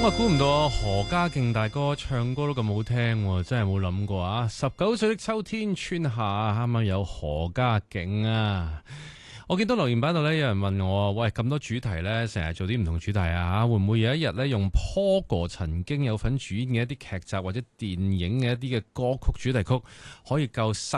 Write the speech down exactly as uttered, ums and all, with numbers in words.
我估唔到啊，何家勁大哥唱歌都咁好聽，真係冇諗過啊！十九歲的秋天春夏，啱啱有何家勁啊！我見到留言板度咧，有人問我：喂，咁多主題咧，成日做啲唔同主題啊，會唔會有一日咧用 Pogo 曾經有份主演嘅一啲劇集或者電影嘅一啲嘅歌曲主題曲，可以夠塞